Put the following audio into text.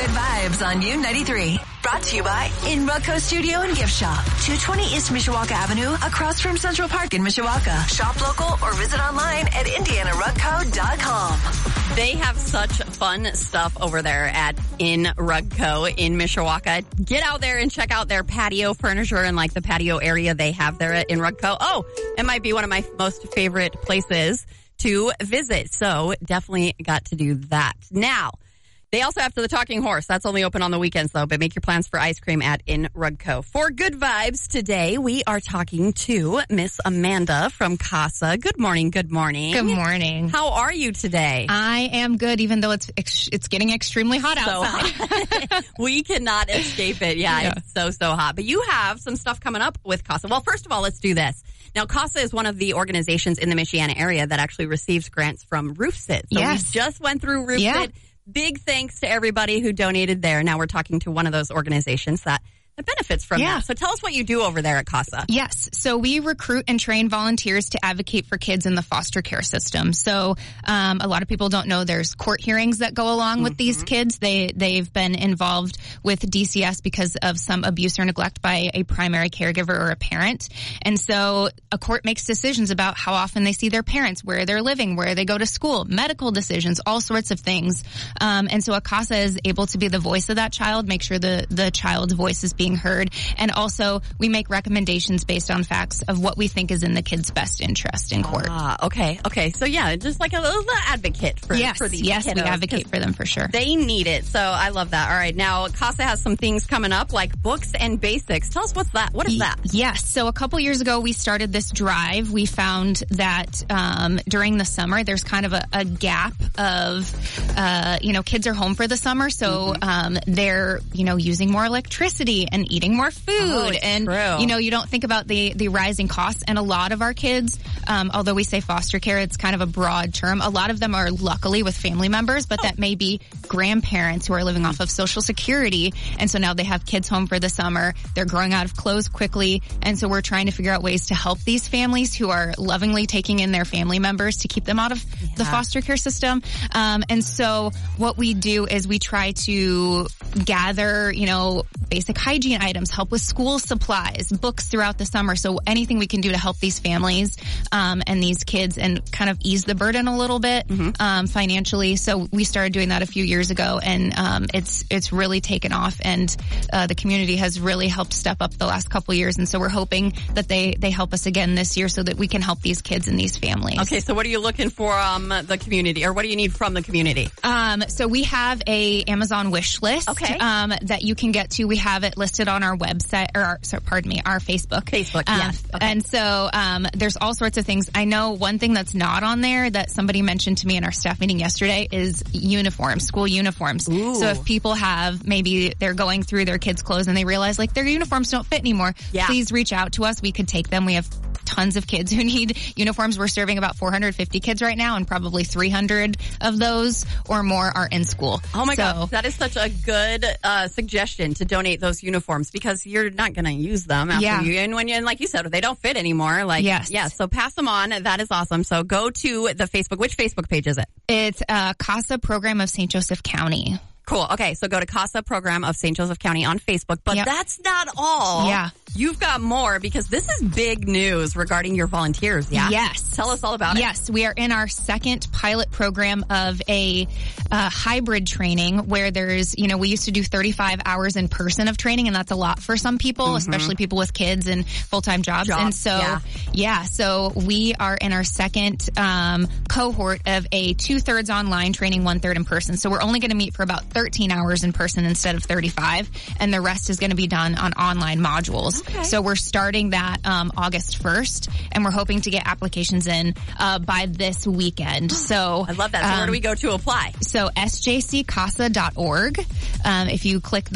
Good Vibes on U93. Brought to you by In Rugco Studio and Gift Shop. 220 East Mishawaka Avenue, across from Central Park in Mishawaka. Shop local or visit online at IndianaRugco.com. They have such fun stuff over there at In Rugco in Mishawaka. Get out there and check out their patio furniture and like the patio area they have there at In Rugco. Oh, it might be one of my most favorite places to visit. So definitely got to do that. Now, they also have the Talking Horse. That's only open on the weekends, though, but make your plans for ice cream at In Rugco. For Good Vibes today, we are talking to Miss Amanda from CASA. Good morning, good morning. Good morning. How are you today? I am good, even though it's getting extremely hot outside. We cannot escape it. Yeah, it's so hot. But you have some stuff coming up with CASA. Well, first of all, let's do this. Now, CASA is one of the organizations in the Michiana area that actually receives grants from RoofSit. So we just went through RoofSit. Yeah. Big thanks to everybody who donated there. Now we're talking to one of those organizations that benefits from that. So tell us what you do over there at CASA. Yes. So we recruit and train volunteers to advocate for kids in the foster care system. So a lot of people don't know there's court hearings that go along with these kids. They've been involved with DCS because of some abuse or neglect by a primary caregiver or a parent. And so a court makes decisions about how often they see their parents, where they're living, where they go to school, medical decisions, all sorts of things. And so a CASA is able to be the voice of that child, make sure the child's voice is being heard. And also we make recommendations based on facts of what we think is in the kid's best interest in court. Okay. So yeah, just like a little advocate for these kiddos. Yes, we advocate for them for sure. They need it. So I love that. All right. Now CASA has some things coming up like books and basics. Tell us what's that? What is that? Yes. So a couple years ago we started this drive. We found that during the summer there's kind of a gap of kids are home for the summer, so they're using more electricity and eating more food, and true. You don't think about the rising costs. And a lot of our kids, although we say foster care, it's kind of a broad term. A lot of them are luckily with family members, but that may be grandparents who are living off of Social Security, and so now they have kids home for the summer. They're growing out of clothes quickly, and so we're trying to figure out ways to help these families who are lovingly taking in their family members to keep them out of the foster care system. And so what we do is we try to gather, basic hygiene items, help with school supplies, books throughout the summer. So anything we can do to help these families and these kids and kind of ease the burden a little bit financially. So we started doing that a few years ago, and it's really taken off, and the community has really helped step up the last couple years. And so we're hoping that they help us again this year so that we can help these kids and these families. Okay, so what are you looking for the community, or what do you need from the community? So we have a Amazon wish list that you can get to. We have it listed on our website, our Facebook. Yes. Okay. And so there's all sorts of things. I know one thing that's not on there that somebody mentioned to me in our staff meeting yesterday is uniforms, school uniforms. Ooh. So if people have, maybe they're going through their kids' clothes and they realize like their uniforms don't fit anymore, please reach out to us. We could take them. We have tons of kids who need uniforms. We're serving about 450 kids right now, and probably 300 of those or more are in school. Oh my gosh, that is such a good suggestion to donate those uniforms, because you're not going to use them after you. And like you said, they don't fit anymore. So pass them on. That is awesome. So go to the Facebook. Which Facebook page is it? It's CASA Program of St. Joseph County. Cool. Okay, so go to CASA Program of St. Joseph County on Facebook. But that's not all. Yeah. You've got more, because this is big news regarding your volunteers, yeah? Yes. Tell us all about it. Yes, we are in our second pilot program of a hybrid training where there's, we used to do 35 hours in person of training, and that's a lot for some people, especially people with kids and full-time jobs. And so, so we are in our second cohort of a 2/3 online training, 1/3 in person. So we're only going to meet for about 13 hours in person instead of 35, and the rest is going to be done on online modules. Okay. So we're starting that August 1st, and we're hoping to get applications in by this weekend. So I love that. So where do we go to apply? So sjccasa.org. If you click